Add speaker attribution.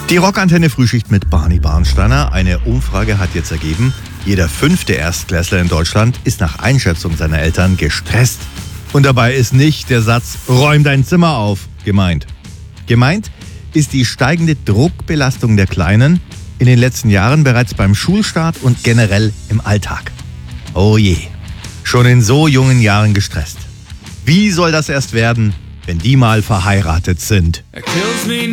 Speaker 1: Die Rockantenne Frühschicht mit Barney Barnsteiner. Eine Umfrage hat jetzt ergeben, jeder 5. Erstklässler in Deutschland ist nach Einschätzung seiner Eltern gestresst. Und dabei ist nicht der Satz, räum dein Zimmer auf, gemeint. Gemeint ist die steigende Druckbelastung der Kleinen in den letzten Jahren bereits beim Schulstart und generell im Alltag. Oh je, schon in so jungen Jahren gestresst. Wie soll das erst werden, wenn die mal verheiratet sind?